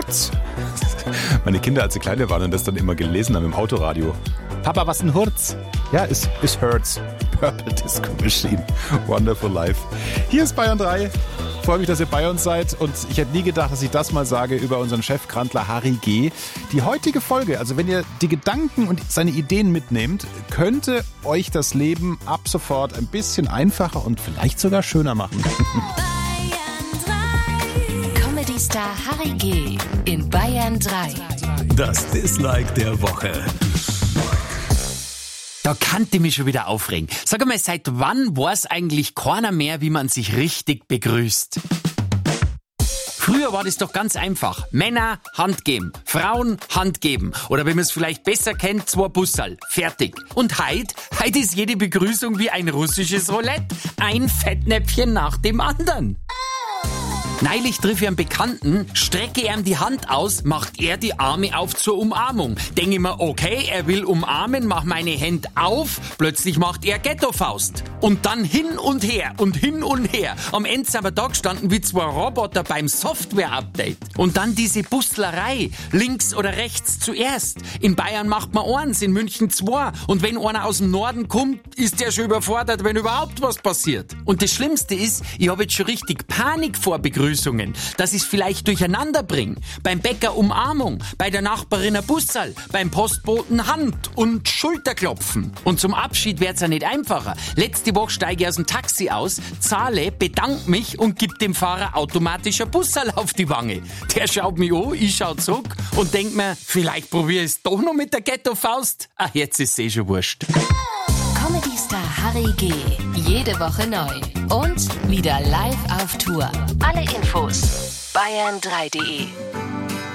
Hurz. Meine Kinder, als sie kleine waren und das dann immer gelesen haben im Autoradio. Papa, was ein Hurz? Ja, ist Hurz. Purple Disco Machine. Wonderful Life. Hier ist Bayern 3. Ich freue mich, dass ihr bei uns seid und ich hätte nie gedacht, dass ich das mal sage über unseren Chefkrantler Harry G. Die heutige Folge, also wenn ihr die Gedanken und seine Ideen mitnehmt, könnte euch das Leben ab sofort ein bisschen einfacher und vielleicht sogar schöner machen. Bayern 3. Comedy-Star Harry G. in Bayern 3. Das Dislike der Woche. Da kann ich mich schon wieder aufregen. Sag mal, seit wann weiß eigentlich keiner mehr, wie man sich richtig begrüßt? Früher war das doch ganz einfach. Männer Hand geben, Frauen Hand geben. Oder wenn man es vielleicht besser kennt, 2 Busserl. Fertig. Und heute ist jede Begrüßung wie ein russisches Roulette. Ein Fettnäpfchen nach dem anderen. Neulich triff ich einen Bekannten, strecke ihm die Hand aus, macht er die Arme auf zur Umarmung. Denke ich mir, okay, er will umarmen, mach meine Hände auf, plötzlich macht er Ghetto-Faust. Und dann hin und her und hin und her. Am Ende sind wir da gestanden wie 2 Roboter beim Software-Update. Und dann diese Bustlerei, links oder rechts zuerst. In Bayern macht man 1, in München 2. Und wenn einer aus dem Norden kommt, ist der schon überfordert, wenn überhaupt was passiert. Und das Schlimmste ist, ich habe jetzt schon richtig Panik vor Begrüßungen, dass ich es vielleicht durcheinander bringe. Beim Bäcker Umarmung, bei der Nachbarin ein Busserl, beim Postboten Hand und Schulterklopfen. Und zum Abschied wird's ja nicht einfacher. Letzte Woche steige ich aus dem Taxi aus, zahle, bedanke mich und gib dem Fahrer automatisch ein Busserl auf die Wange. Der schaut mich an, ich schau zurück und denk mir, vielleicht probiere ich es doch noch mit der Ghetto-Faust. Ach, jetzt ist es schon wurscht. Comedy-Star Harry G. jede Woche neu. Und wieder live auf Tour. Alle Infos bayern3.de